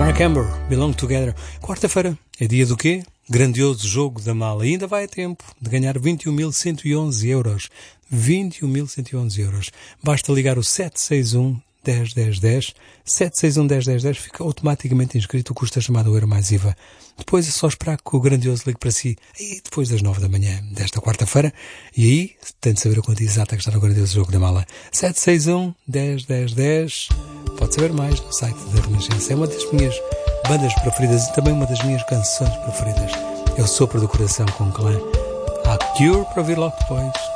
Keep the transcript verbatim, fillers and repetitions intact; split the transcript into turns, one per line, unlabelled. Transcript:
Mark Amber, Belong Together. Quarta-feira é dia do quê? Grandioso jogo da mala. E ainda vai a tempo de ganhar vinte e um mil cento e onze euros. vinte e um mil cento e onze euros. Basta ligar o sete seis um, um zero um zero um zero. sete seis um, um zero um zero fica automaticamente inscrito. O custo é chamado Euro mais I V A. Depois é só esperar que o grandioso ligue para si. Aí depois das nove da manhã desta quarta-feira. E aí tem de saber a quantia exata que está no grandioso jogo da mala. sete seis um, um zero um zero. Pode saber mais no site da Renascença. É uma das minhas bandas preferidas e também uma das minhas canções preferidas. É o Sopro do Coração com Clã. Há Cure para ouvir logo depois.